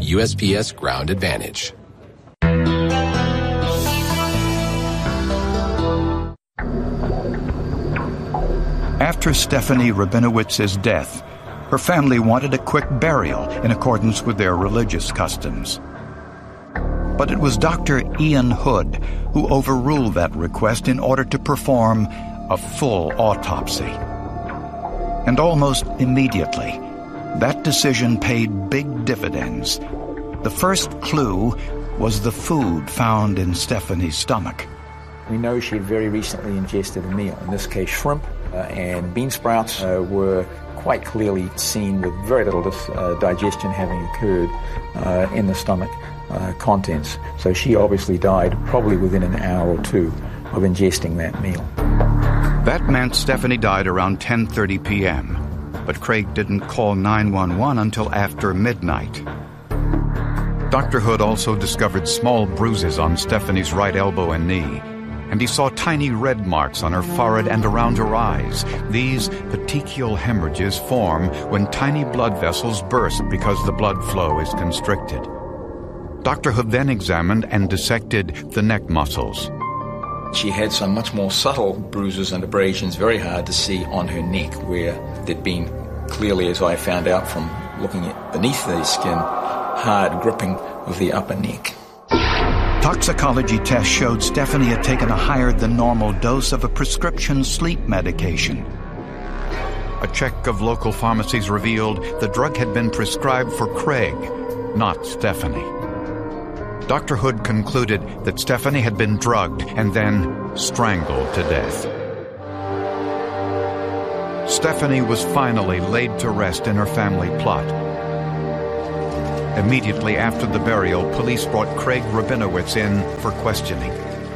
USPS Ground Advantage. After Stephanie Rabinowitz's death, her family wanted a quick burial in accordance with their religious customs. But it was Dr. Ian Hood who overruled that request in order to perform a full autopsy. And almost immediately, that decision paid big dividends. The first clue was the food found in Stephanie's stomach. We know she had very recently ingested a meal. In this case, shrimp and bean sprouts were quite clearly seen with very little digestion having occurred in the stomach contents. So she obviously died probably within an hour or two of ingesting that meal. That meant Stephanie died around 10:30 p.m., but Craig didn't call 911 until after midnight. Dr. Hood also discovered small bruises on Stephanie's right elbow and knee, and he saw tiny red marks on her forehead and around her eyes. These petechial hemorrhages form when tiny blood vessels burst because the blood flow is constricted. Dr. Hood then examined and dissected the neck muscles. She had some much more subtle bruises and abrasions, very hard to see on her neck, where there'd been clearly, as I found out from looking at beneath the skin, hard gripping of the upper neck. Toxicology tests showed Stephanie had taken a higher than normal dose of a prescription sleep medication. A check of local pharmacies revealed the drug had been prescribed for Craig, not Stephanie. Dr. Hood concluded that Stephanie had been drugged and then strangled to death. Stephanie was finally laid to rest in her family plot. Immediately after the burial, police brought Craig Rabinowitz in for questioning.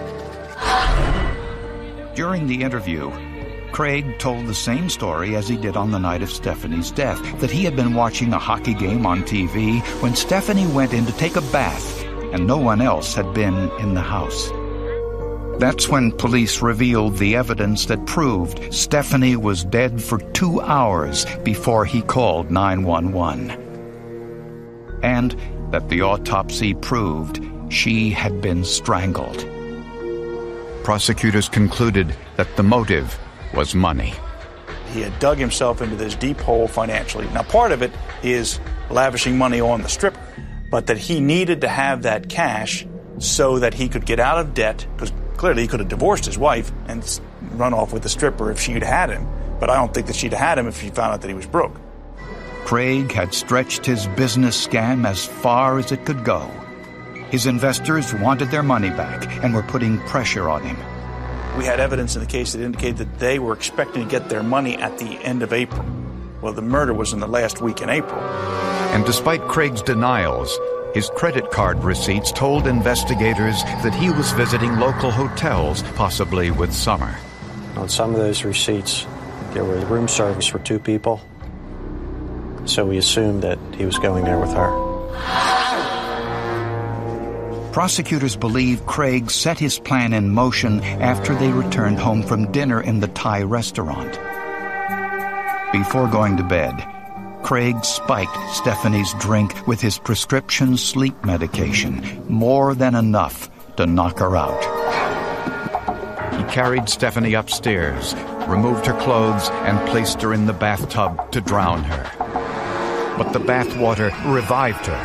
During the interview, Craig told the same story as he did on the night of Stephanie's death, that he had been watching a hockey game on TV when Stephanie went in to take a bath, and no one else had been in the house. That's when police revealed the evidence that proved Stephanie was dead for 2 hours before he called 911. And that the autopsy proved she had been strangled. Prosecutors concluded that the motive was money. He had dug himself into this deep hole financially. Now, part of it is lavishing money on the stripper, but that he needed to have that cash so that he could get out of debt, because clearly he could have divorced his wife and run off with the stripper if she'd had him, but I don't think that she'd have had him if she found out that he was broke. Craig had stretched his business scam as far as it could go. His investors wanted their money back and were putting pressure on him. We had evidence in the case that indicated that they were expecting to get their money at the end of April. Well, the murder was in the last week in April. And despite Craig's denials, his credit card receipts told investigators that he was visiting local hotels, possibly with Summer. On some of those receipts, there was room service for 2 people. So we assumed that he was going there with her. Prosecutors believe Craig set his plan in motion after they returned home from dinner in the Thai restaurant. Before going to bed, Craig spiked Stephanie's drink with his prescription sleep medication, more than enough to knock her out. He carried Stephanie upstairs, removed her clothes, and placed her in the bathtub to drown her. But the bathwater revived her.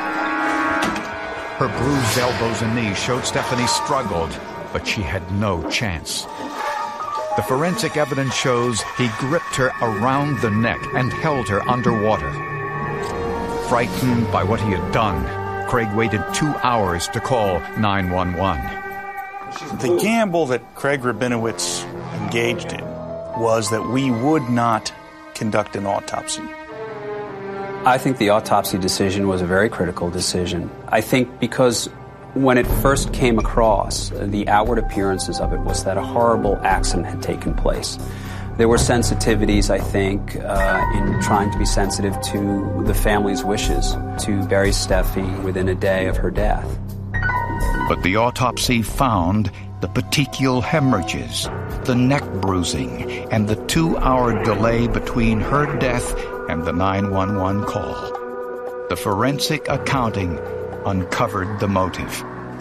Her bruised elbows and knees showed Stephanie struggled, but she had no chance. The forensic evidence shows he gripped her around the neck and held her underwater. Frightened by what he had done, Craig waited 2 hours to call 911. The gamble that Craig Rabinowitz engaged in was that we would not conduct an autopsy. I think the autopsy decision was a very critical decision. I think because when it first came across, the outward appearances of it was that a horrible accident had taken place. There were sensitivities, I think, in trying to be sensitive to the family's wishes to bury Steffi within a day of her death. But the autopsy found the petechial hemorrhages, the neck bruising, and the 2-hour delay between her death and the 911 call. The forensic accounting uncovered the motive.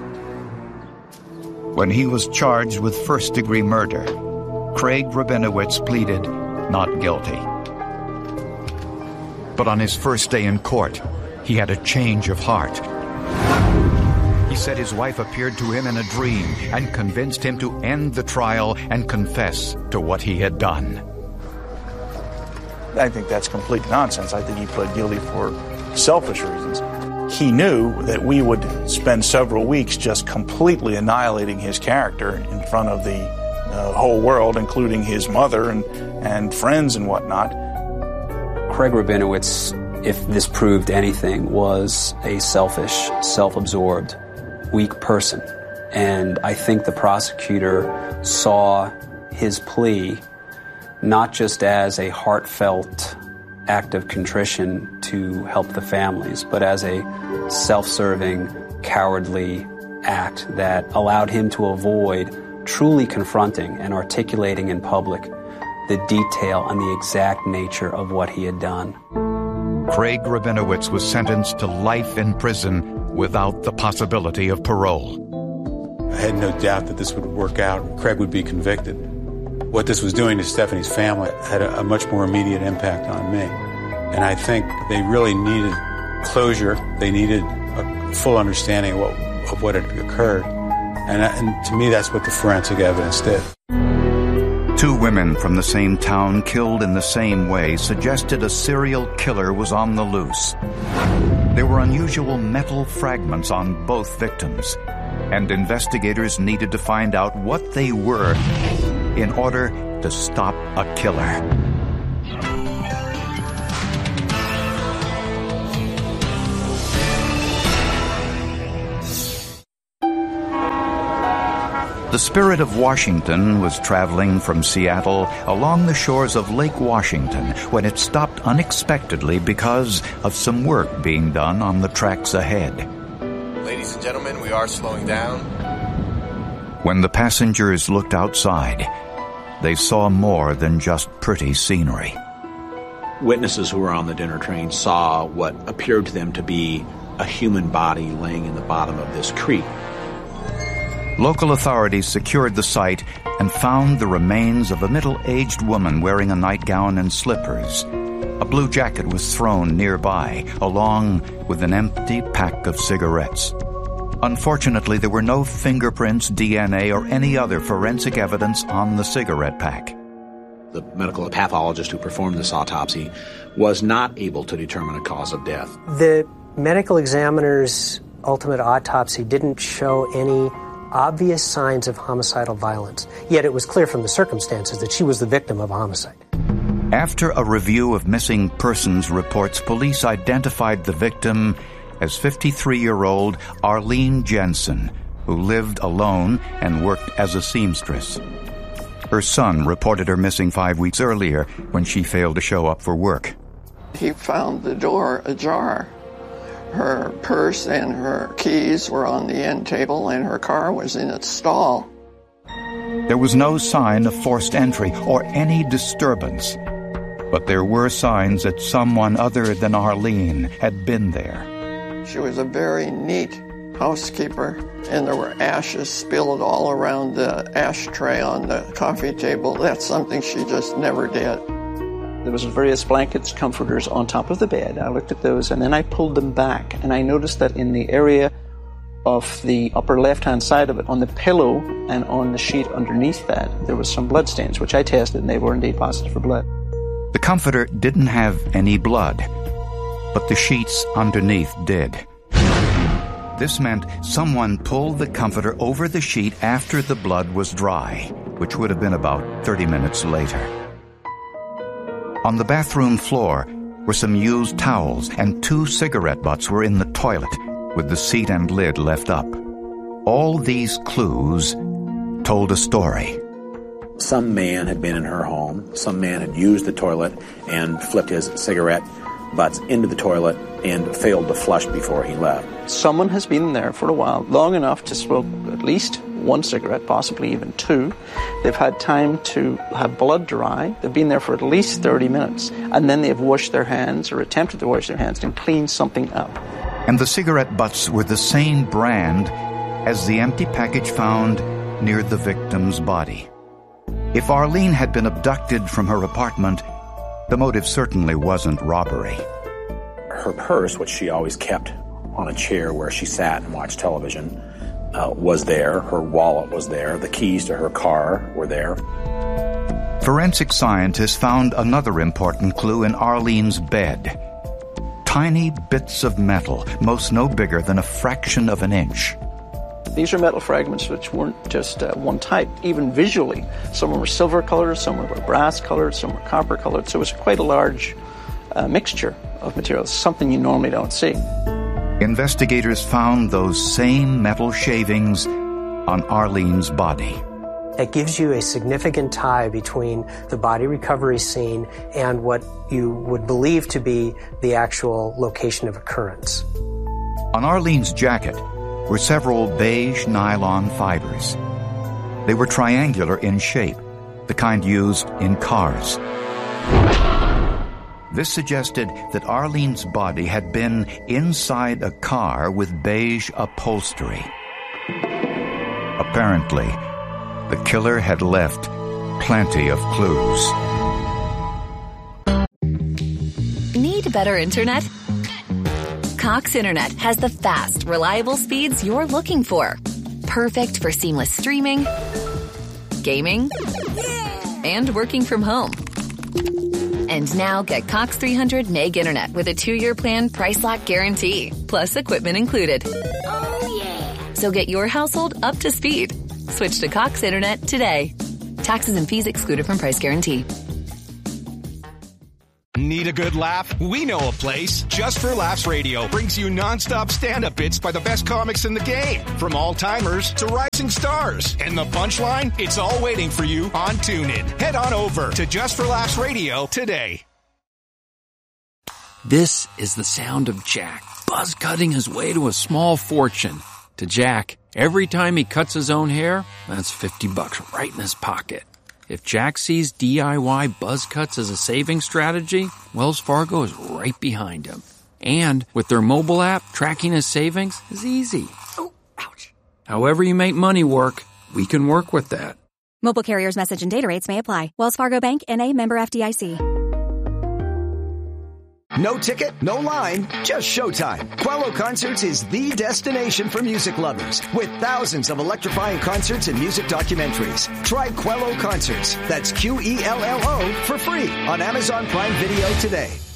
When he was charged with first-degree murder, Craig Rabinowitz pleaded not guilty. But on his first day in court, he had a change of heart. He said his wife appeared to him in a dream and convinced him to end the trial and confess to what he had done. I think that's complete nonsense. I think he pled guilty for selfish reasons. He knew that we would spend several weeks just completely annihilating his character in front of the whole world, including his mother and friends and whatnot. Craig Rabinowitz, if this proved anything, was a selfish, self-absorbed, weak person. And I think the prosecutor saw his plea not just as a heartfelt act of contrition to help the families, but as a self-serving, cowardly act that allowed him to avoid truly confronting and articulating in public the detail and the exact nature of what he had done. Craig Rabinowitz was sentenced to life in prison without the possibility of parole. I had no doubt that this would work out. Craig would be convicted. What this was doing to Stephanie's family had a much more immediate impact on me. And I think they really needed closure. They needed a full understanding of what had occurred. And to me, that's what the forensic evidence did. Two women from the same town killed in the same way suggested a serial killer was on the loose. There were unusual metal fragments on both victims, and investigators needed to find out what they were in order to stop a killer. The Spirit of Washington was traveling from Seattle along the shores of Lake Washington when it stopped unexpectedly because of some work being done on the tracks ahead. Ladies and gentlemen, we are slowing down. When the passengers looked outside, they saw more than just pretty scenery. Witnesses who were on the dinner train saw what appeared to them to be a human body laying in the bottom of this creek. Local authorities secured the site and found the remains of a middle-aged woman wearing a nightgown and slippers. A blue jacket was thrown nearby, along with an empty pack of cigarettes. Unfortunately, there were no fingerprints, DNA, or any other forensic evidence on the cigarette pack. The medical pathologist who performed this autopsy was not able to determine a cause of death. The medical examiner's ultimate autopsy didn't show any obvious signs of homicidal violence, yet it was clear from the circumstances that she was the victim of a homicide. After a review of missing persons reports, police identified the victim as 53-year-old Arlene Jensen, who lived alone and worked as a seamstress. Her son reported her missing 5 weeks earlier when she failed to show up for work. He found the door ajar. Her purse and her keys were on the end table, and her car was in its stall. There was no sign of forced entry or any disturbance, but there were signs that someone other than Arlene had been there. She was a very neat housekeeper, and there were ashes spilled all around the ashtray on the coffee table. That's something she just never did. There was various blankets, comforters on top of the bed. I looked at those, and then I pulled them back, and I noticed that in the area of the upper left-hand side of it, on the pillow and on the sheet underneath that, there was some blood stains, which I tested, and they were indeed positive for blood. The comforter didn't have any blood, but the sheets underneath did. This meant someone pulled the comforter over the sheet after the blood was dry, which would have been about 30 minutes later. On the bathroom floor were some used towels, and 2 cigarette butts were in the toilet, with the seat and lid left up. All these clues told a story. Some man had been in her home. Some man had used the toilet and flipped his cigarette butts into the toilet and failed to flush before he left. Someone has been there for a while, long enough to smoke at least one cigarette, possibly even two. They've had time to have blood dry. They've been there for at least 30 minutes. And then they've washed their hands or attempted to wash their hands and clean something up. And the cigarette butts were the same brand as the empty package found near the victim's body. If Arlene had been abducted from her apartment, the motive certainly wasn't robbery. Her purse, which she always kept on a chair where she sat and watched television, was there. Her wallet was there. The keys to her car were there. Forensic scientists found another important clue in Arlene's bed. Tiny bits of metal, most no bigger than a fraction of an inch. These are metal fragments which weren't just one type. Even visually, some were silver colored, some were brass colored, some were copper colored. So it was quite a large mixture of materials, something you normally don't see. Investigators found those same metal shavings on Arlene's body. It gives you a significant tie between the body recovery scene and what you would believe to be the actual location of occurrence. On Arlene's jacket were several beige nylon fibers. They were triangular in shape, the kind used in cars. This suggested that Arlene's body had been inside a car with beige upholstery. Apparently, the killer had left plenty of clues. Need better internet? Cox Internet has the fast, reliable speeds you're looking for. Perfect for seamless streaming, gaming, and working from home. And now get Cox 300 meg internet with a 2-year plan price lock guarantee, plus equipment included. Oh, yeah. So get your household up to speed. Switch to Cox Internet today. Taxes and fees excluded from price guarantee. Need a good laugh? We know a place. Just for Laughs Radio brings you nonstop stand-up bits by the best comics in the game. From all-timers to rising stars. And the punchline? It's all waiting for you on TuneIn. Head on over to Just for Laughs Radio today. This is the sound of Jack, buzz cutting his way to a small fortune. To Jack, every time he cuts his own hair, that's $50 right in his pocket. If Jack sees DIY buzz cuts as a saving strategy, Wells Fargo is right behind him. And with their mobile app, tracking his savings is easy. Oh, ouch. However you make money work, we can work with that. Mobile carriers' message and data rates may apply. Wells Fargo Bank, N.A., member FDIC. No ticket, no line, just showtime. Quello Concerts is the destination for music lovers with thousands of electrifying concerts and music documentaries. Try Quello Concerts, that's Quello, for free on Amazon Prime Video today.